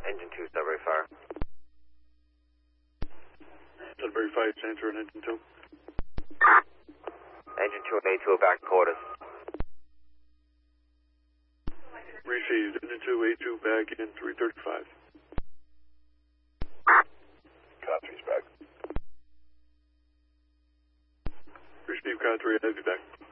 Engine 2, Sudbury Fire. Sudbury Fire, transfer on Engine 2. Engine 2 and A2 are back quarters. Received. Engine 2, A2 back in 335. Car 3's back. Received, Car 3, I'll be back.